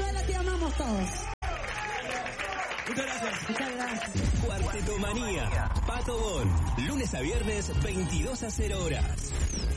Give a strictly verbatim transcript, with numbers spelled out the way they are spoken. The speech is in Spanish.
Marcela, te amamos todos. Muchas gracias. Muchas gracias. Cuarteto Manía, Pato Bon, lunes a viernes, veintidós a cero horas.